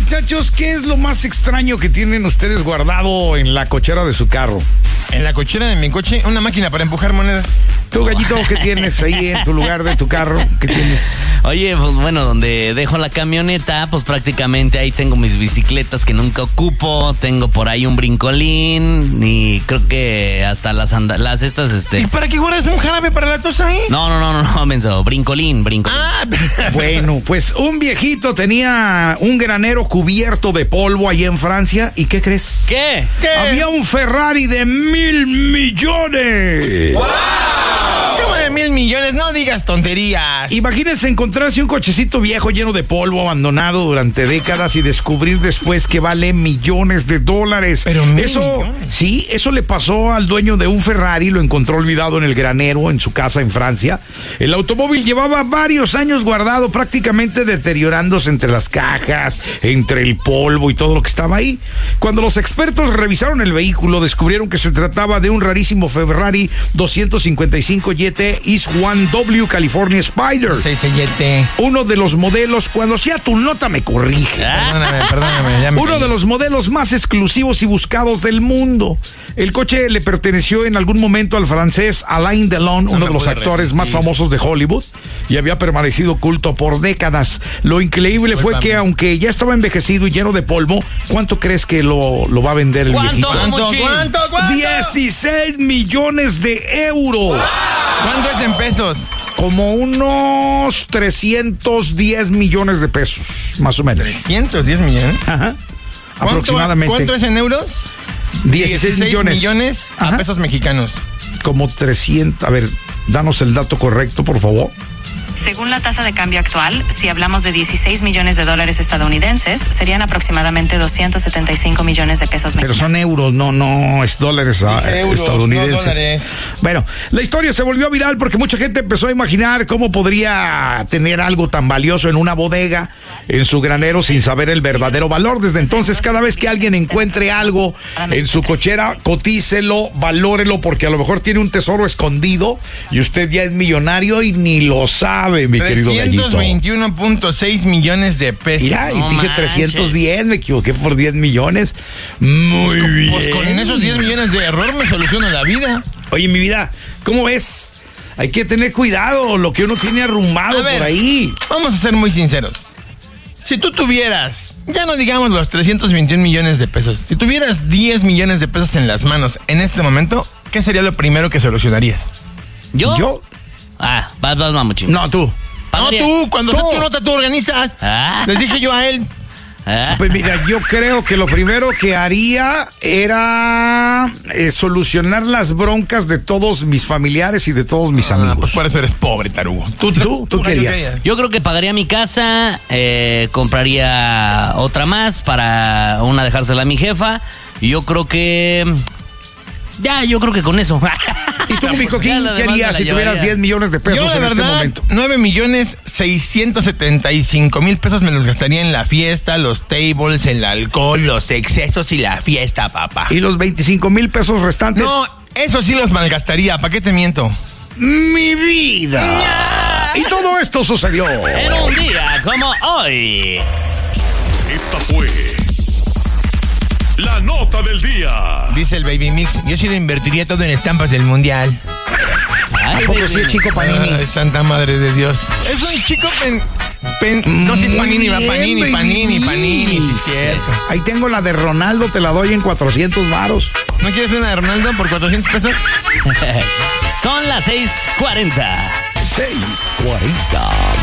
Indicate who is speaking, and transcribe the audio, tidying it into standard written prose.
Speaker 1: muchachos, ¿qué es lo más extraño que tienen ustedes guardado en la cochera de su carro?
Speaker 2: En la cochera de mi coche, una máquina para empujar monedas.
Speaker 1: Tú, Gallito, ¿qué tienes ahí en tu lugar de tu carro? ¿Qué tienes?
Speaker 3: Oye, pues bueno, donde dejo la camioneta, pues prácticamente ahí tengo mis bicicletas que nunca ocupo, tengo por ahí un brincolín y creo que hasta las estas,
Speaker 2: ¿Y para qué guardas un jarabe para la tos ahí?
Speaker 3: No, menso, brincolín.
Speaker 2: Ah,
Speaker 1: Bueno, pues un viejito tenía un granero cubierto de polvo allí en Francia, ¿y qué crees?
Speaker 3: ¿Qué?
Speaker 1: Había un Ferrari de 1,000 millones.
Speaker 2: ¡Wow! ¿Cómo de 1,000 millones? No digas tonterías.
Speaker 1: Imagínense encontrarse un cochecito viejo lleno de polvo, abandonado durante décadas y descubrir después que vale millones de dólares.
Speaker 2: Pero
Speaker 1: millones. Sí, eso le pasó al dueño de un Ferrari, lo encontró olvidado en el granero en su casa en Francia. El automóvil llevaba varios años guardado, prácticamente deteriorándose entre las cajas, entre el polvo y todo lo que estaba ahí. Cuando los expertos revisaron el vehículo, descubrieron que se trataba de un rarísimo Ferrari 255 GT East 1W California Spider. Uno de los modelos, cuando sea tu nota me corrige.
Speaker 2: Perdóname.
Speaker 1: Uno de los modelos más exclusivos y buscados del mundo. El coche le perteneció en algún momento al francés Alain Delon, uno de los actores más famosos de Hollywood, y había permanecido oculto por décadas. Lo increíble fue que, aunque ya estaba envejecido y lleno de polvo, ¿cuánto crees que lo va a vender el viejito?
Speaker 3: ¿Cuánto?
Speaker 1: 16 millones de euros.
Speaker 2: ¿Cuánto es en pesos?
Speaker 1: Como unos 310 millones de pesos, más o menos.
Speaker 2: ¿310 millones?
Speaker 1: Ajá. Aproximadamente.
Speaker 2: ¿Cuánto es en euros?
Speaker 1: 16 millones
Speaker 2: a pesos mexicanos.
Speaker 1: Como 300. A ver, danos el dato correcto, por favor.
Speaker 4: Según la tasa de cambio actual, si hablamos de 16 millones de dólares estadounidenses, serían aproximadamente 275 millones de pesos mexicanos.
Speaker 1: Pero son euros, no es dólares estadounidenses.
Speaker 2: No dólares.
Speaker 1: Bueno, la historia se volvió viral porque mucha gente empezó a imaginar cómo podría tener algo tan valioso en una bodega, en su granero, sin saber el verdadero valor. Desde entonces, cada vez que alguien encuentre algo en su cochera, cotícelo, valórelo, porque a lo mejor tiene un tesoro escondido y usted ya es millonario y ni lo sabe. Mi querido Gallito.
Speaker 2: 321.6 millones de pesos.
Speaker 1: Mira, y dije 310, me equivoqué por 10 millones. Muy bien.
Speaker 2: Pues con esos 10 millones de error me soluciono la vida.
Speaker 1: Oye, mi vida, ¿cómo ves? Hay que tener cuidado, lo que uno tiene arrumbado por ahí.
Speaker 2: Vamos a ser muy sinceros. Si tú tuvieras, ya no digamos los 321 millones de pesos, si tuvieras 10 millones de pesos en las manos en este momento, ¿qué sería lo primero que solucionarías?
Speaker 1: ¿Yo?
Speaker 3: Vas, mamuchín.
Speaker 1: No, tú.
Speaker 2: No, tú, cuando sea tu nota, tú organizas. Les dije yo a él.
Speaker 1: Pues mira, yo creo que lo primero que haría era solucionar las broncas de todos mis familiares y de todos mis amigos.
Speaker 2: Pues por eso eres pobre, tarugo.
Speaker 1: ¿Tú querías?
Speaker 3: Yo creo que pagaría mi casa, compraría otra más para una dejársela a mi jefa. Y yo creo que... yo creo que con eso.
Speaker 1: ¿Y tú, mi Coquín, qué harías si tuvieras 10 millones de pesos en este momento?
Speaker 2: 9,675,000 pesos me los gastaría en la fiesta, los tables, el alcohol, los excesos y la fiesta, papá.
Speaker 1: ¿Y los 25,000 pesos restantes?
Speaker 2: No, eso sí los malgastaría, ¿para qué te miento?
Speaker 1: ¡Mi vida! Y todo esto sucedió
Speaker 3: en un día como hoy.
Speaker 5: Esta fue la nota del día.
Speaker 2: Dice el Baby Mix, yo sí lo invertiría todo en estampas del mundial.
Speaker 3: Ay,
Speaker 1: ¿Cómo sí, chico Panini?
Speaker 2: Ay, santa madre de Dios. Es un chico no, si es Panini, va Panini, sí, cierto.
Speaker 1: Ahí tengo la de Ronaldo, te la doy en 400 varos.
Speaker 2: ¿No quieres una de Ronaldo por 400 pesos?
Speaker 3: Son las 6:40.
Speaker 1: 6:40.